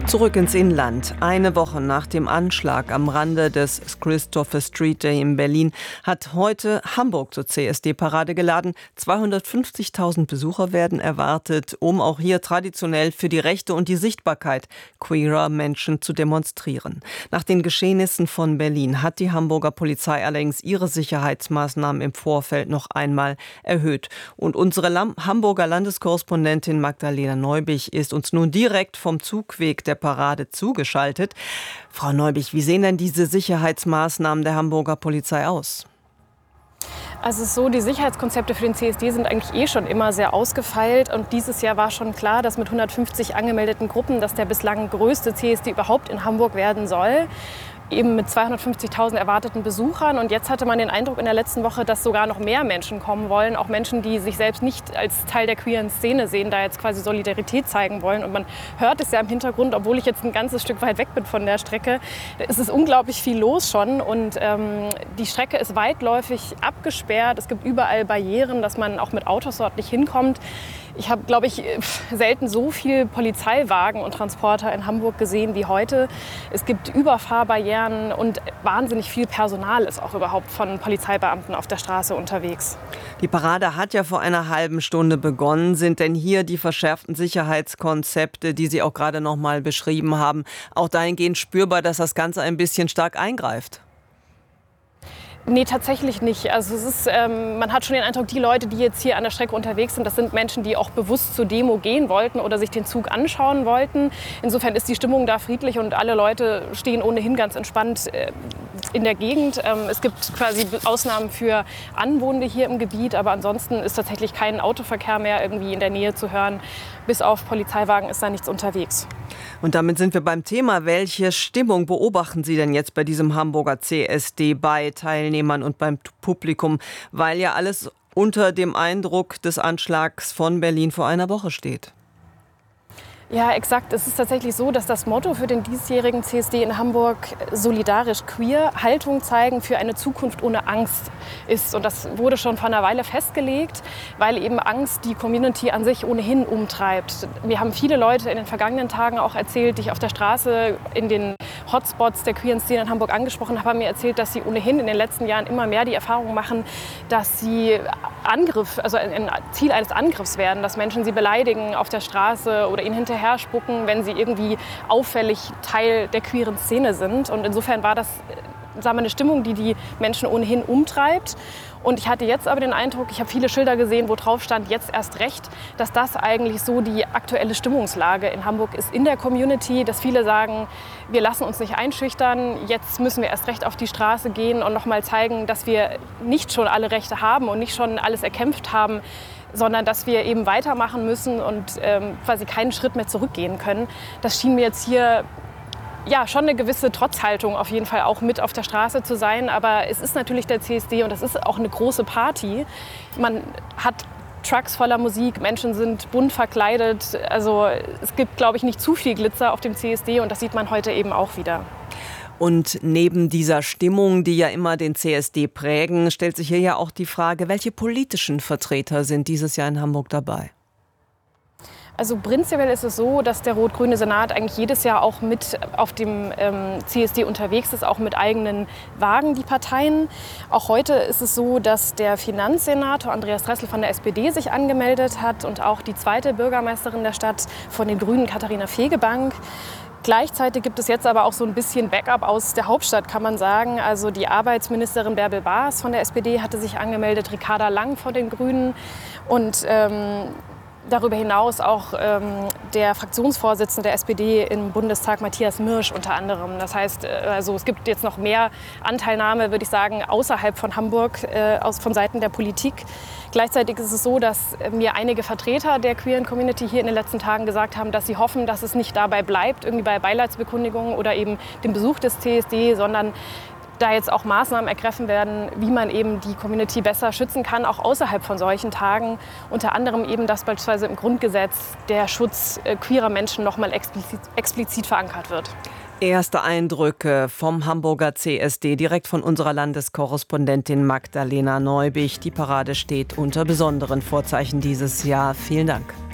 Zurück ins Inland. Eine Woche nach dem Anschlag am Rande des Christopher Street Day in Berlin hat heute Hamburg zur CSD-Parade geladen. 250.000 Besucher werden erwartet, um auch hier traditionell für die Rechte und die Sichtbarkeit queerer Menschen zu demonstrieren. Nach den Geschehnissen von Berlin hat die Hamburger Polizei allerdings ihre Sicherheitsmaßnahmen im Vorfeld noch einmal erhöht. Und unsere Hamburger Landeskorrespondentin Magdalena Neubich ist uns nun direkt vom Zugweg der Parade zugeschaltet. Frau Neubich, wie sehen denn diese Sicherheitsmaßnahmen der Hamburger Polizei aus? Also es ist so, die Sicherheitskonzepte für den CSD sind eigentlich schon immer sehr ausgefeilt. Und dieses Jahr war schon klar, dass mit 150 angemeldeten Gruppen das der bislang größte CSD überhaupt in Hamburg werden soll. Eben mit 250.000 erwarteten Besuchern. Und jetzt hatte man den Eindruck in der letzten Woche, dass sogar noch mehr Menschen kommen wollen. Auch Menschen, die sich selbst nicht als Teil der queeren Szene sehen, da jetzt quasi Solidarität zeigen wollen. Und man hört es ja im Hintergrund, obwohl ich jetzt ein ganzes Stück weit weg bin von der Strecke. Es ist unglaublich viel los schon. Und die Strecke ist weitläufig abgesperrt. Es gibt überall Barrieren, dass man auch mit Autos dort nicht hinkommt. Ich habe, glaube ich, selten so viel Polizeiwagen und Transporter in Hamburg gesehen wie heute. Es gibt Überfahrbarrieren und wahnsinnig viel Personal ist auch überhaupt von Polizeibeamten auf der Straße unterwegs. Die Parade hat ja vor einer halben Stunde begonnen. Sind denn hier die verschärften Sicherheitskonzepte, die Sie auch gerade noch mal beschrieben haben, auch dahingehend spürbar, dass das Ganze ein bisschen stark eingreift? Nee, tatsächlich nicht. Also es ist, man hat schon den Eindruck, die Leute, die jetzt hier an der Strecke unterwegs sind, das sind Menschen, die auch bewusst zur Demo gehen wollten oder sich den Zug anschauen wollten. Insofern ist die Stimmung da friedlich und alle Leute stehen ohnehin ganz entspannt in der Gegend. Es gibt quasi Ausnahmen für Anwohner hier im Gebiet, aber ansonsten ist tatsächlich kein Autoverkehr mehr irgendwie in der Nähe zu hören. Bis auf Polizeiwagen ist da nichts unterwegs. Und damit sind wir beim Thema. Welche Stimmung beobachten Sie denn jetzt bei diesem Hamburger CSD bei Teilnehmern und beim Publikum, weil ja alles unter dem Eindruck des Anschlags von Berlin vor einer Woche steht? Ja, exakt. Es ist tatsächlich so, dass das Motto für den diesjährigen CSD in Hamburg solidarisch queer, Haltung zeigen für eine Zukunft ohne Angst ist. Und das wurde schon vor einer Weile festgelegt, weil eben Angst die Community an sich ohnehin umtreibt. Wir haben viele Leute in den vergangenen Tagen auch erzählt, die ich auf der Straße in den Hotspots der queeren Szene in Hamburg angesprochen habe, haben mir erzählt, dass sie ohnehin in den letzten Jahren immer mehr die Erfahrung machen, dass sie ein Ziel eines Angriffs werden, dass Menschen sie beleidigen auf der Straße oder ihnen hinterher spucken, wenn sie irgendwie auffällig Teil der queeren Szene sind. Und insofern war das eine Stimmung, die die Menschen ohnehin umtreibt. Und ich hatte jetzt aber den Eindruck, ich habe viele Schilder gesehen, wo drauf stand, jetzt erst recht, dass das eigentlich so die aktuelle Stimmungslage in Hamburg ist in der Community, dass viele sagen, wir lassen uns nicht einschüchtern, jetzt müssen wir erst recht auf die Straße gehen und nochmal zeigen, dass wir nicht schon alle Rechte haben und nicht schon alles erkämpft haben, sondern dass wir eben weitermachen müssen und quasi keinen Schritt mehr zurückgehen können. Das schien mir jetzt hier schon eine gewisse Trotzhaltung auf jeden Fall auch mit auf der Straße zu sein. Aber es ist natürlich der CSD und es ist auch eine große Party. Man hat Trucks voller Musik, Menschen sind bunt verkleidet. Also es gibt, glaube ich, nicht zu viel Glitzer auf dem CSD und das sieht man heute eben auch wieder. Und neben dieser Stimmung, die ja immer den CSD prägen, stellt sich hier ja auch die Frage, welche politischen Vertreter sind dieses Jahr in Hamburg dabei? Also prinzipiell ist es so, dass der rot-grüne Senat eigentlich jedes Jahr auch mit auf dem CSD unterwegs ist, auch mit eigenen Wagen, die Parteien. Auch heute ist es so, dass der Finanzsenator Andreas Dressel von der SPD sich angemeldet hat und auch die zweite Bürgermeisterin der Stadt von den Grünen, Katharina Fegebank. Gleichzeitig gibt es jetzt aber auch so ein bisschen Backup aus der Hauptstadt, kann man sagen. Also die Arbeitsministerin Bärbel Baas von der SPD hatte sich angemeldet, Ricarda Lang von den Grünen und darüber hinaus auch der Fraktionsvorsitzende der SPD im Bundestag, Matthias Mirsch, unter anderem. Das heißt, es gibt jetzt noch mehr Anteilnahme, würde ich sagen, außerhalb von Hamburg, von Seiten der Politik. Gleichzeitig ist es so, dass mir einige Vertreter der queeren Community hier in den letzten Tagen gesagt haben, dass sie hoffen, dass es nicht dabei bleibt, irgendwie bei Beileidsbekundungen oder eben dem Besuch des CSD, sondern da jetzt auch Maßnahmen ergriffen werden, wie man eben die Community besser schützen kann, auch außerhalb von solchen Tagen. Unter anderem eben, dass beispielsweise im Grundgesetz der Schutz queerer Menschen noch mal explizit verankert wird. Erste Eindrücke vom Hamburger CSD direkt von unserer Landeskorrespondentin Magdalena Neubich. Die Parade steht unter besonderen Vorzeichen dieses Jahr. Vielen Dank.